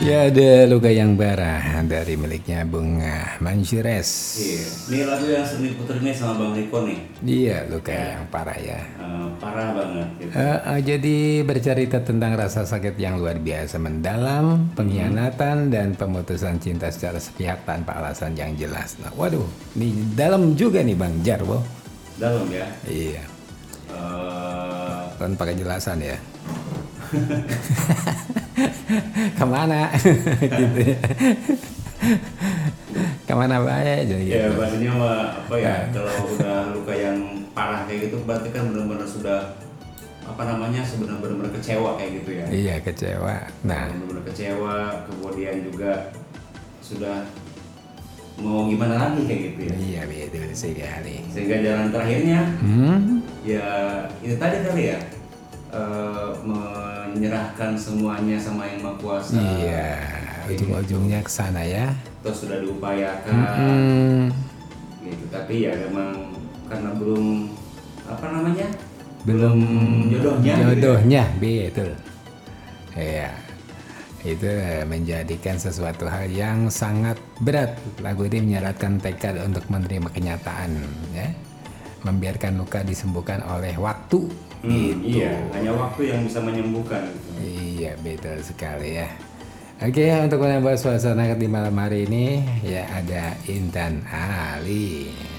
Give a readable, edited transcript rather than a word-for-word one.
Ya, ada luka yang parah dari miliknya Bunga Mansyures. Iya, ini lagu yang sering diputer nih sama Bang Riko nih. Dia luka Ya, yang parah ya. parah banget gitu. Jadi bercerita tentang rasa sakit yang luar biasa mendalam, pengkhianatan dan pemutusan cinta secara sepihak tanpa alasan yang jelas. Nah, waduh, ini dalam juga nih Bang Jarwo. Dalam ya. Iya, Eh, tanpa kejelasan ya. Kemana gitu ya. Kemana baik jadi ya gitu. bahasanya mah apa ya? Kalau udah luka yang parah kayak gitu, berarti kan benar-benar sudah apa namanya, sebenarnya benar-benar kecewa kayak gitu ya. Iya, kecewa. Nah, Benar-benar kecewa, kemudian juga sudah mau gimana lagi kayak gitu ya. iya betul sekali. Sehingga jalan terakhirnya ya itu tadi kali ya, menyerahkan semuanya sama yang Maha Kuasa. Iya, ujung-ujungnya ke sana ya. Terus sudah diupayakan gitu, tapi ya memang karena belum apa namanya, Belum jodohnya gitu ya. jodohnya, betul. Iya, itu menjadikan sesuatu hal yang sangat berat. Lagu ini menyarankan tekad untuk menerima kenyataan, ya, membiarkan luka disembuhkan oleh waktu. Gitu. Iya, hanya waktu yang bisa menyembuhkan gitu. Iya, betul sekali ya. Oke, untuk menambah suasana di malam hari ini ya ada Intan Ali.